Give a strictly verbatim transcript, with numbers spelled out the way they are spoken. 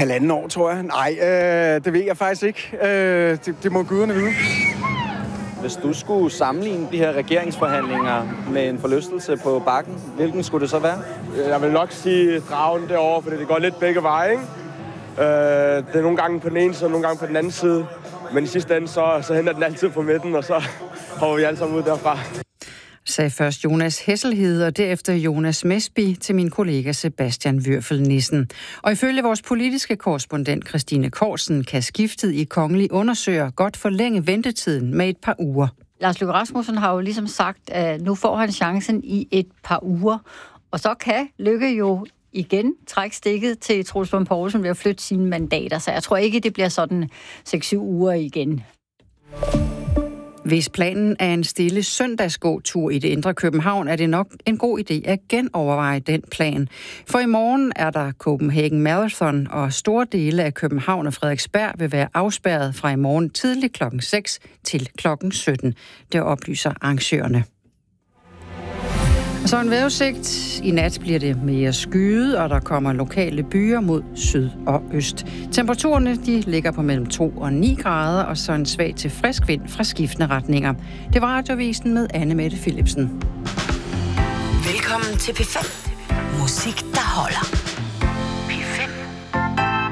halvanden år, tror jeg. Nej, øh, det ved jeg faktisk ikke. Øh, det, det må guderne vide. Hvis du skulle sammenligne de her regeringsforhandlinger med en forlystelse på Bakken, hvilken skulle det så være? Jeg vil nok sige Dragen derovre, fordi det går lidt begge veje, ikke? Øh, det er nogle gange på den ene side, og nogle gange på den anden side. Men i sidste ende, så, så henter den altid på midten, og så hopper vi alle sammen ud derfra. Sagde først Jonas Hesselhede og derefter Jonas Mesby til min kollega Sebastian Würfel Nissen. Og ifølge vores politiske korrespondent Christine Korsen kan skiftet i kongelig undersøger godt forlænge ventetiden med et par uger. Lars Løkke Rasmussen har jo ligesom sagt, at nu får han chancen i et par uger. Og så kan Løkke jo igen trække stikket til Troels Lund Poulsen ved at flytte sine mandater. Så jeg tror ikke, det bliver sådan seks syv uger igen. Hvis planen er en stille søndagsgåtur i det indre København, er det nok en god idé at genoverveje den plan. For i morgen er der Copenhagen Marathon, og store dele af København og Frederiksberg vil være afspærret fra i morgen tidlig klokken seks til klokken sytten. Det oplyser arrangørerne. Så en vejrudsigt. I nat bliver det mere skyet, og der kommer lokale byer mod syd og øst. Temperaturerne de ligger på mellem to og ni grader, og så en svag til frisk vind fra skiftende retninger. Det var Radiovisen med Anne Mette Philipsen. Velkommen til P fem. Musik, der holder.